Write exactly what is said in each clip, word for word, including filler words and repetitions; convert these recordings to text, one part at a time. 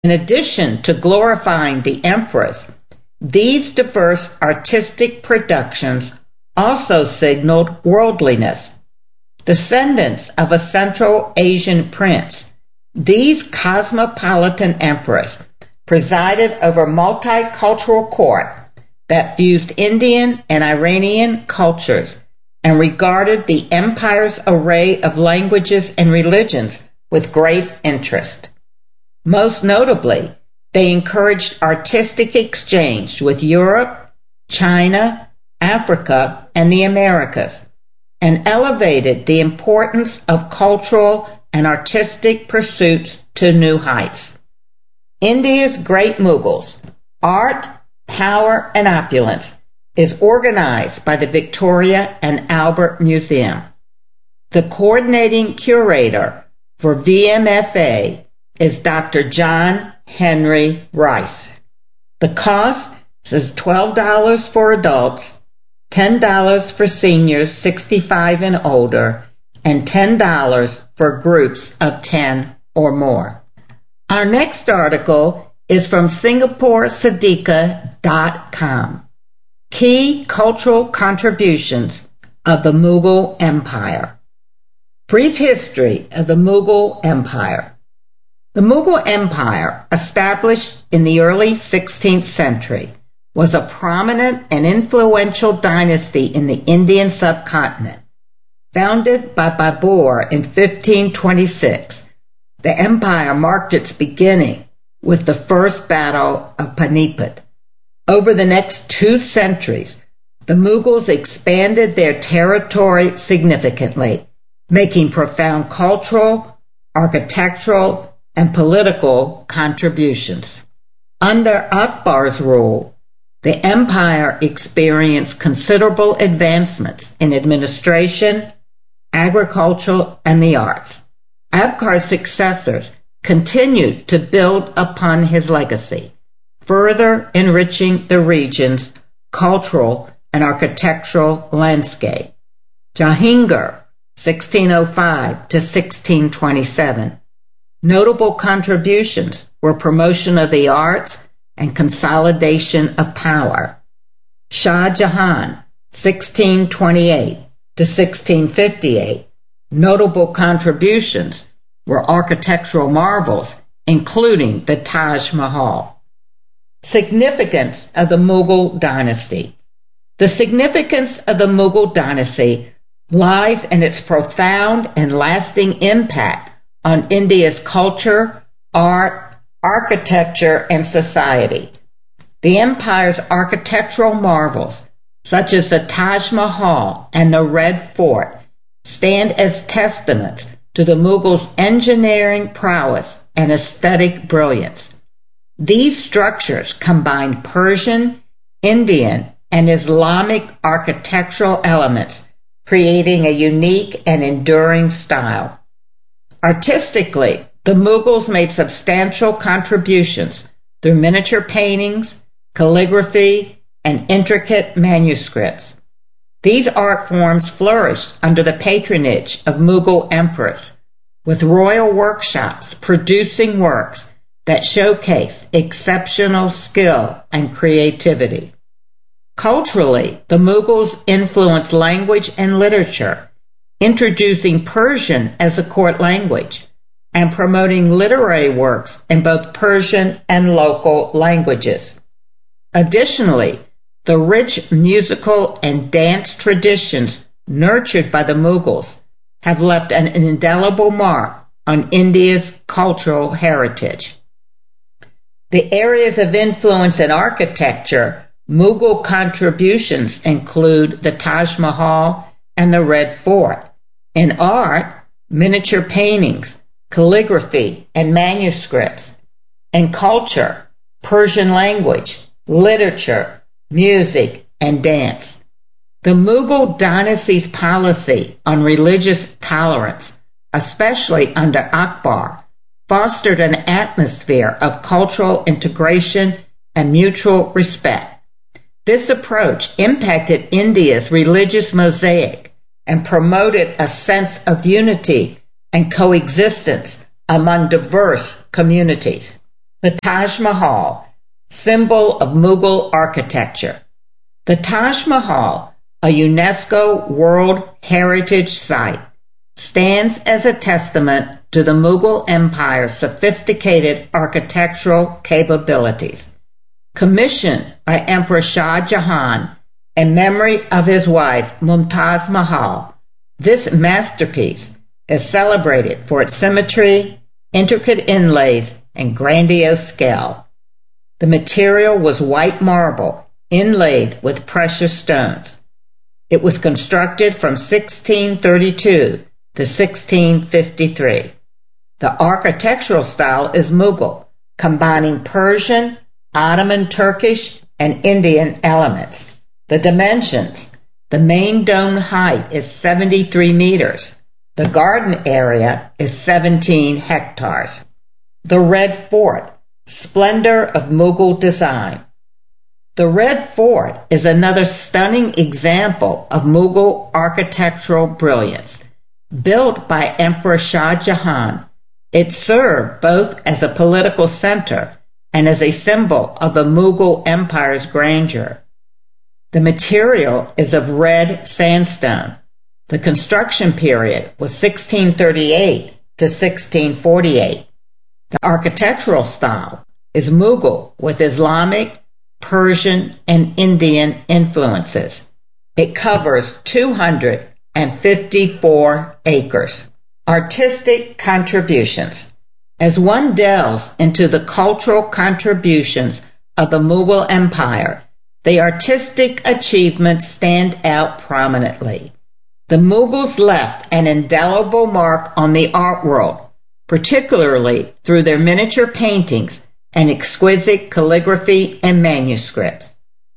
In addition to glorifying the empress, these diverse artistic productions also signaled worldliness. Descendants of a Central Asian prince, these cosmopolitan emperors presided over a multicultural court that fused Indian and Iranian cultures and regarded the empire's array of languages and religions with great interest. Most notably, they encouraged artistic exchange with Europe, China, Africa, and the Americas, and elevated the importance of cultural and artistic pursuits to new heights. India's great Mughals, art, power, and opulence, is organized by the Victoria and Albert Museum. The coordinating curator for V M F A is Doctor John Henry Rice. The cost is twelve dollars for adults, ten dollars for seniors sixty-five and older, and ten dollars for groups of ten or more. Our next article is from Singapore Siddiqa dot com. Key Cultural Contributions of the Mughal Empire. Brief history of the Mughal Empire. The Mughal Empire, established in the early sixteenth century, was a prominent and influential dynasty in the Indian subcontinent. Founded by Babur in fifteen twenty-six, the empire marked its beginning with the First Battle of Panipat. Over the next two centuries, the Mughals expanded their territory significantly, making profound cultural, architectural, and political contributions. Under Akbar's rule, the empire experienced considerable advancements in administration, agriculture, and the arts. Akbar's successors continued to build upon his legacy, further enriching the region's cultural and architectural landscape. Jahangir, sixteen oh five to sixteen twenty-seven. Notable contributions were promotion of the arts and consolidation of power. Shah Jahan, sixteen twenty-eight to sixteen fifty-eight. Notable contributions were architectural marvels, including the Taj Mahal. Significance of the Mughal dynasty. The significance of the Mughal dynasty lies in its profound and lasting impact on India's culture, art, architecture, and society. The empire's architectural marvels, such as the Taj Mahal and the Red Fort, stand as testaments to the Mughals' engineering prowess and aesthetic brilliance. These structures combine Persian, Indian, and Islamic architectural elements, creating a unique and enduring style. Artistically, the Mughals made substantial contributions through miniature paintings, calligraphy, and intricate manuscripts. These art forms flourished under the patronage of Mughal emperors, with royal workshops producing works that showcase exceptional skill and creativity. Culturally, the Mughals influenced language and literature, introducing Persian as a court language, and promoting literary works in both Persian and local languages. Additionally, the rich musical and dance traditions nurtured by the Mughals have left an indelible mark on India's cultural heritage. The areas of influence in architecture, Mughal contributions include the Taj Mahal and the Red Fort. In art, miniature paintings, calligraphy, and manuscripts. In culture, Persian language, literature, music, and dance. The Mughal dynasty's policy on religious tolerance, especially under Akbar, fostered an atmosphere of cultural integration and mutual respect. This approach impacted India's religious mosaic and promoted a sense of unity and coexistence among diverse communities. The Taj Mahal, symbol of Mughal architecture. The Taj Mahal, a UNESCO World Heritage Site, stands as a testament to the Mughal Empire's sophisticated architectural capabilities. Commissioned by Emperor Shah Jahan in memory of his wife Mumtaz Mahal, this masterpiece is celebrated for its symmetry, intricate inlays, and grandiose scale. The material was white marble inlaid with precious stones. It was constructed from sixteen thirty-two to sixteen fifty-three. The architectural style is Mughal, combining Persian, Ottoman, Turkish, and Indian elements. The dimensions. The main dome height is seventy-three meters. The garden area is seventeen hectares. The Red Fort, splendor of Mughal design. The Red Fort is another stunning example of Mughal architectural brilliance. Built by Emperor Shah Jahan, it served both as a political center and as a symbol of the Mughal Empire's grandeur. The material is of red sandstone. The construction period was sixteen thirty-eight to sixteen forty-eight. The architectural style is Mughal with Islamic, Persian, and Indian influences. It covers two hundred fifty-four acres. Artistic contributions. As one delves into the cultural contributions of the Mughal Empire, the artistic achievements stand out prominently. The Mughals left an indelible mark on the art world, particularly through their miniature paintings and exquisite calligraphy and manuscripts.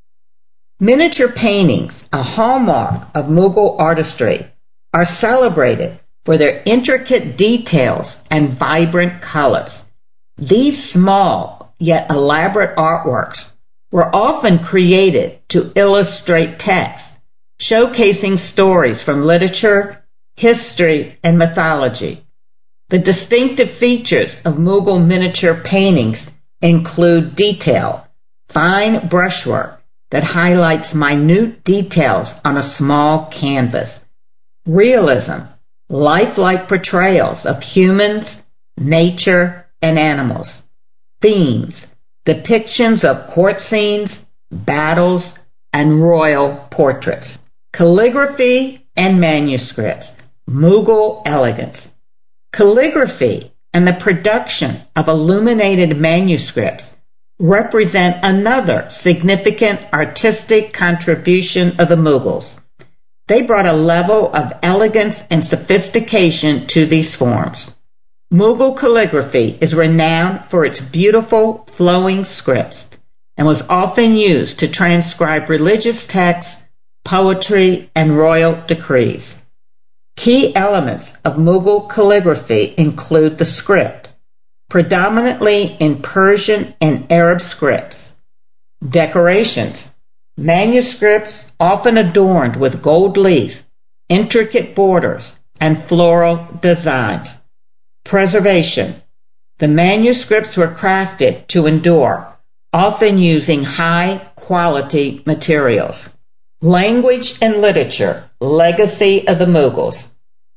Miniature paintings, a hallmark of Mughal artistry, are celebrated for their intricate details and vibrant colors. These small yet elaborate artworks were often created to illustrate text, showcasing stories from literature, history, and mythology. The distinctive features of Mughal miniature paintings include detail, fine brushwork that highlights minute details on a small canvas, realism, lifelike portrayals of humans, nature, and animals, themes, depictions of court scenes, battles, and royal portraits, calligraphy and manuscripts, Mughal elegance. Calligraphy and the production of illuminated manuscripts represent another significant artistic contribution of the Mughals. They brought a level of elegance and sophistication to these forms. Mughal calligraphy is renowned for its beautiful, flowing scripts and was often used to transcribe religious texts, poetry, and royal decrees. Key elements of Mughal calligraphy include the script, predominantly in Persian and Arab scripts, decorations, manuscripts often adorned with gold leaf, intricate borders, and floral designs, preservation. The manuscripts were crafted to endure, often using high-quality materials. Language and literature, legacy of the Mughals.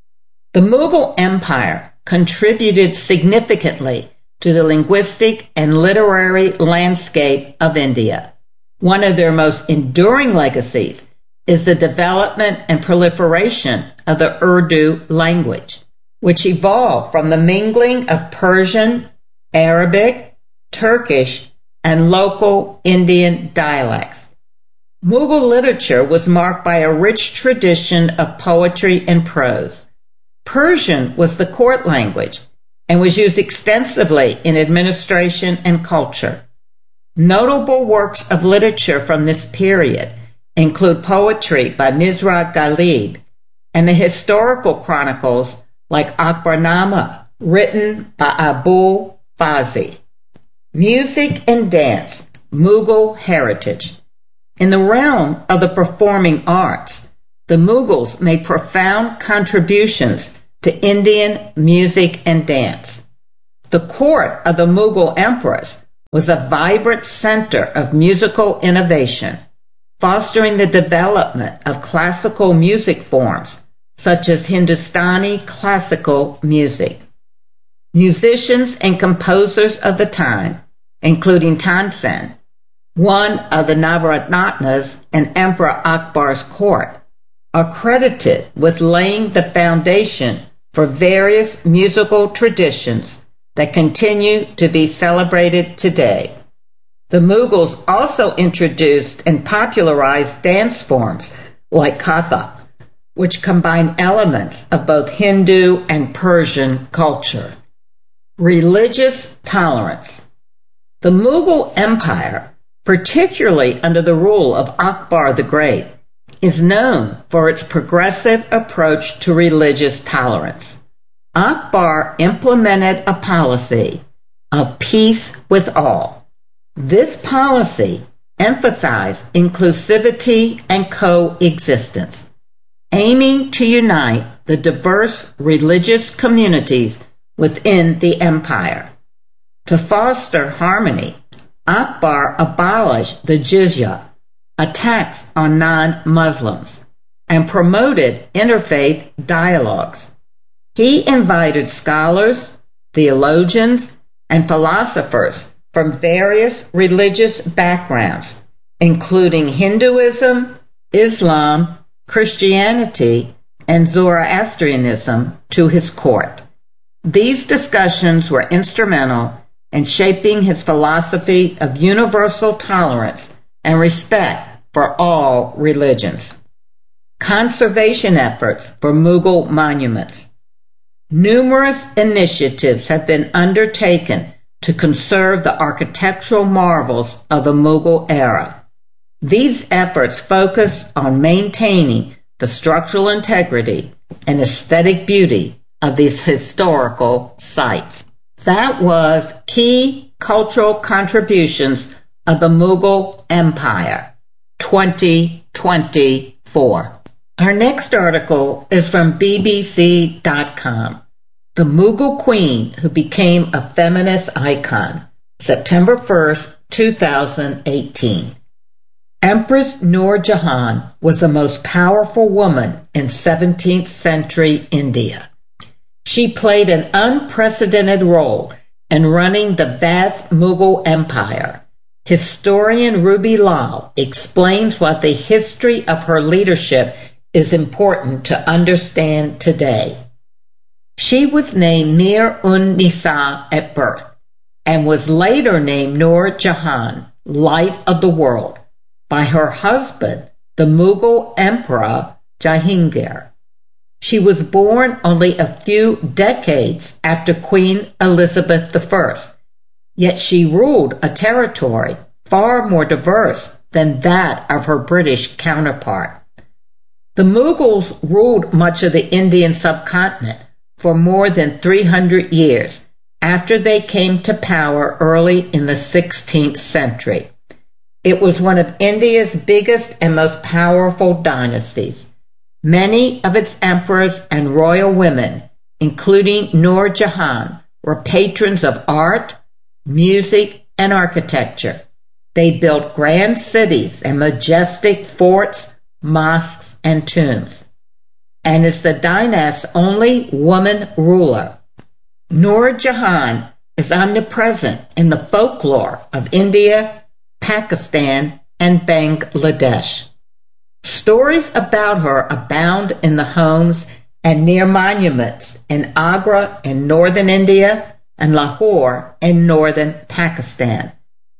The Mughal Empire contributed significantly to the linguistic and literary landscape of India. One of their most enduring legacies is the development and proliferation of the Urdu language, which evolved from the mingling of Persian, Arabic, Turkish, and local Indian dialects. Mughal literature was marked by a rich tradition of poetry and prose. Persian was the court language and was used extensively in administration and culture. Notable works of literature from this period include poetry by Mirza Ghalib and the historical chronicles like Akbarnama, written by Abul Fazl. Music and dance, Mughal heritage. In the realm of the performing arts, the Mughals made profound contributions to Indian music and dance. The court of the Mughal empress was a vibrant center of musical innovation, fostering the development of classical music forms such as Hindustani classical music. Musicians and composers of the time, including Tansen, one of the Navaratnas in Emperor Akbar's court, are credited with laying the foundation for various musical traditions that continue to be celebrated today. The Mughals also introduced and popularized dance forms like Kathak, which combine elements of both Hindu and Persian culture. Religious tolerance. The Mughal Empire, particularly under the rule of Akbar the Great, is known for its progressive approach to religious tolerance. Akbar implemented a policy of peace with all. This policy emphasized inclusivity and coexistence, aiming to unite the diverse religious communities within the empire. To foster harmony, Akbar abolished the jizya, a tax on non-Muslims, and promoted interfaith dialogues. He invited scholars, theologians, and philosophers from various religious backgrounds, including Hinduism, Islam, Christianity, and Zoroastrianism, to his court. These discussions were instrumental in shaping his philosophy of universal tolerance and respect for all religions. Conservation efforts for Mughal monuments. Numerous initiatives have been undertaken to conserve the architectural marvels of the Mughal era. These efforts focus on maintaining the structural integrity and aesthetic beauty of these historical sites. That was Key Cultural Contributions of the Mughal Empire, twenty twenty-four. Our next article is from B B C dot com. The Mughal Queen Who Became a Feminist Icon, September first, two thousand eighteen. Empress Noor Jahan was the most powerful woman in seventeenth century India. She played an unprecedented role in running the vast Mughal Empire. Historian Ruby Lal explains why the history of her leadership is important to understand today. She was named Mir-un-Nisa at birth and was later named Noor Jahan, Light of the World, by her husband, the Mughal Emperor Jahangir. She was born only a few decades after Queen Elizabeth the First, yet she ruled a territory far more diverse than that of her British counterpart. The Mughals ruled much of the Indian subcontinent for more than three hundred years after they came to power early in the sixteenth century. It was one of India's biggest and most powerful dynasties. Many of its emperors and royal women, including Noor Jahan, were patrons of art, music, and architecture. They built grand cities and majestic forts, mosques, and tombs, and is the dynast's only woman ruler. Noor Jahan is omnipresent in the folklore of India, Pakistan, and Bangladesh. Stories about her abound in the homes and near monuments in Agra in northern India and Lahore in northern Pakistan,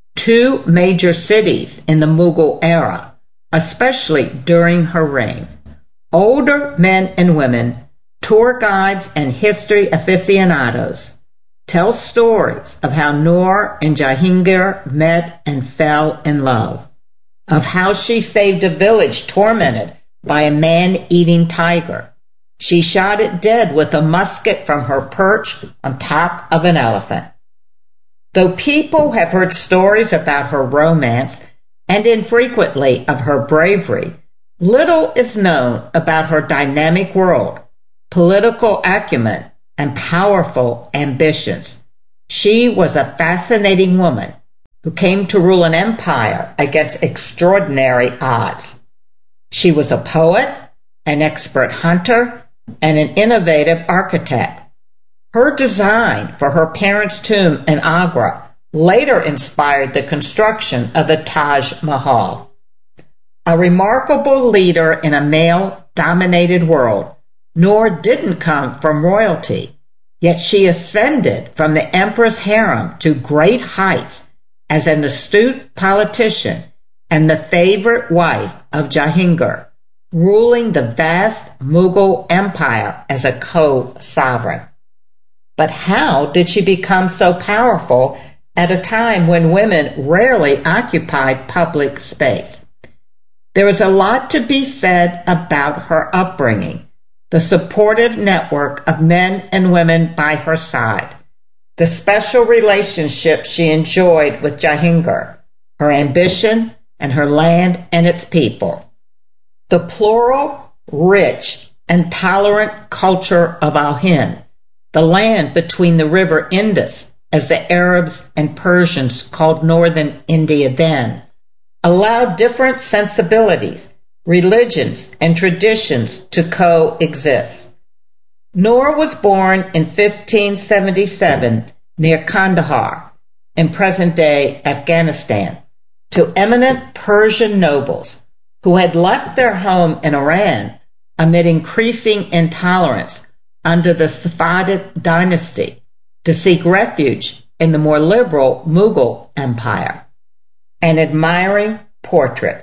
two major cities in the Mughal era, especially during her reign. Older men and women, tour guides, and history aficionados tell stories of how Noor and Jahangir met and fell in love, of how she saved a village tormented by a man-eating tiger. She shot it dead with a musket from her perch on top of an elephant. Though people have heard stories about her romance and infrequently of her bravery, little is known about her dynamic world, political acumen, and powerful ambitions. She was a fascinating woman who came to rule an empire against extraordinary odds. She was a poet, an expert hunter, and an innovative architect. Her design for her parents' tomb in Agra later inspired the construction of the Taj Mahal. A remarkable leader in a male-dominated world, Noor didn't come from royalty, yet she ascended from the emperor's harem to great heights as an astute politician and the favorite wife of Jahangir, ruling the vast Mughal empire as a co-sovereign. But how did she become so powerful at a time when women rarely occupied public space? There is a lot to be said about her upbringing, the supportive network of men and women by her side, the special relationship she enjoyed with Jahangir, her ambition, and her land and its people. The plural, rich, and tolerant culture of Al Hind, the land between the river Indus, as the Arabs and Persians called northern India then, allowed different sensibilities, religions, and traditions to coexist. Noor was born in fifteen seventy-seven near Kandahar, in present-day Afghanistan, to eminent Persian nobles who had left their home in Iran amid increasing intolerance under the Safavid dynasty to seek refuge in the more liberal Mughal Empire. An admiring portrait.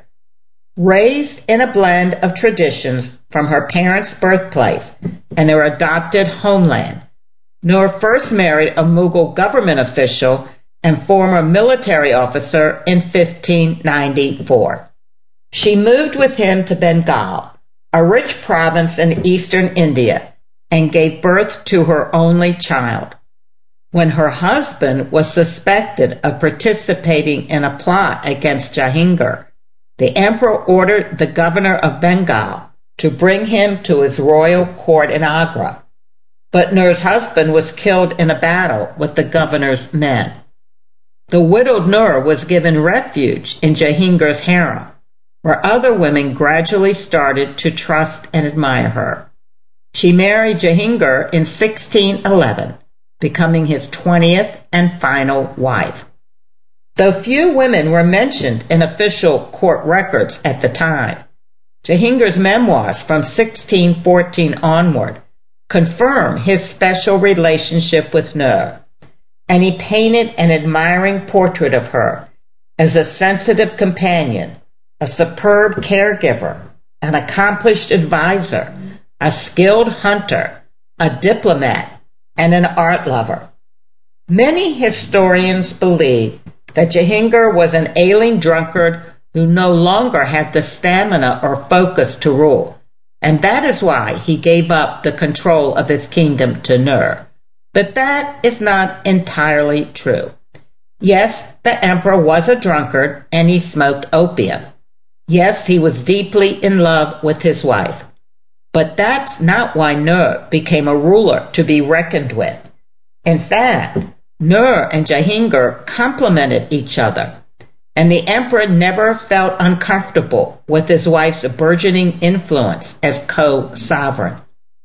Raised in a blend of traditions from her parents' birthplace and their adopted homeland, Noor first married a Mughal government official and former military officer in fifteen ninety-four. She moved with him to Bengal, a rich province in eastern India, and gave birth to her only child. When her husband was suspected of participating in a plot against Jahangir, the emperor ordered the governor of Bengal to bring him to his royal court in Agra. But Noor's husband was killed in a battle with the governor's men. The widowed Noor was given refuge in Jahangir's harem, where other women gradually started to trust and admire her. She married Jahangir in sixteen eleven, becoming his twentieth and final wife. Though few women were mentioned in official court records at the time, Jahangir's memoirs from sixteen fourteen onward confirm his special relationship with Noor, and he painted an admiring portrait of her as a sensitive companion, a superb caregiver, an accomplished advisor, a skilled hunter, a diplomat, and an art lover. Many historians believe that Jahangir was an ailing drunkard who no longer had the stamina or focus to rule, and that is why he gave up the control of his kingdom to Noor. But that is not entirely true. Yes, the emperor was a drunkard and he smoked opium. Yes, he was deeply in love with his wife. But that's not why Noor became a ruler to be reckoned with. In fact, Noor and Jahangir complemented each other, and the emperor never felt uncomfortable with his wife's burgeoning influence as co-sovereign.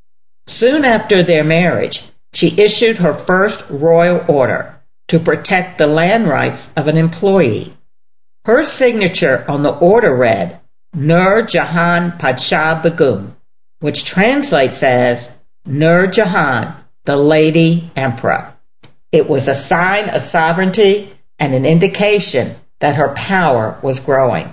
Soon after their marriage, she issued her first royal order to protect the land rights of an employee. Her signature on the order read, Nur Jahan Padshah Begum, which translates as Nur Jahan, the Lady Emperor. It was a sign of sovereignty and an indication that her power was growing.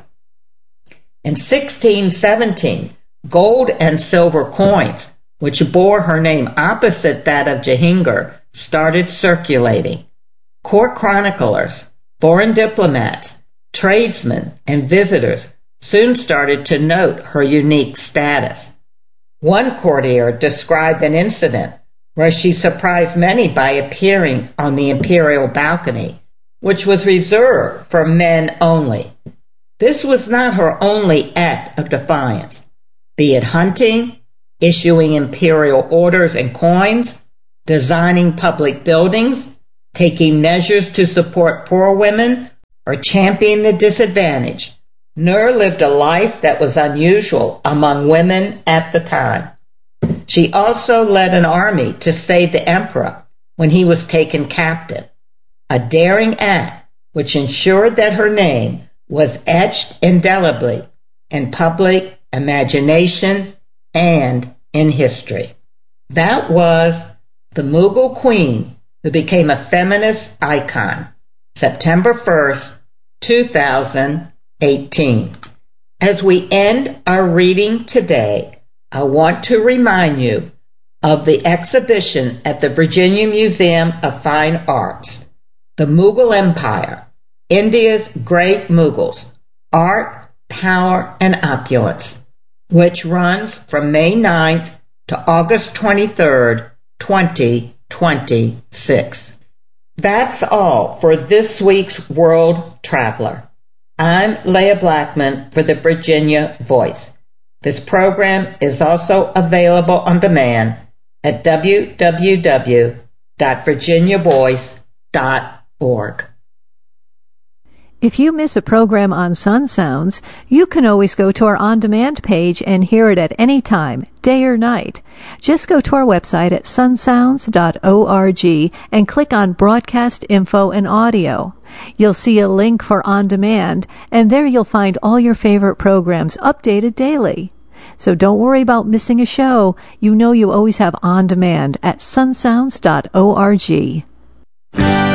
In sixteen seventeen, gold and silver coins, which bore her name opposite that of Jahangir, started circulating. Court chroniclers, foreign diplomats, tradesmen, and visitors soon started to note her unique status. One courtier described an incident where she surprised many by appearing on the imperial balcony, which was reserved for men only. This was not her only act of defiance. Be it hunting, issuing imperial orders and coins, designing public buildings, taking measures to support poor women, or champion the disadvantaged, Nur lived a life that was unusual among women at the time. She also led an army to save the emperor when he was taken captive, a daring act which ensured that her name was etched indelibly in public imagination and in history. That was the Mughal queen who became a feminist icon, September first, two thousand eighteen. As we end our reading today, I want to remind you of the exhibition at the Virginia Museum of Fine Arts, The Mughal Empire, India's Great Mughals, Art, Power, and Opulence, which runs from May ninth to August twenty-third, twenty twenty-six. That's all for this week's World Traveler. I'm Leah Blackman for the Virginia Voice. This program is also available on demand at w w w dot virginia voice dot org. If you miss a program on Sun Sounds, you can always go to our on-demand page and hear it at any time, day or night. Just go to our website at sun sounds dot org and click on Broadcast Info and Audio. You'll see a link for On Demand, and there you'll find all your favorite programs updated daily. So don't worry about missing a show. You know you always have On Demand at sun sounds dot org.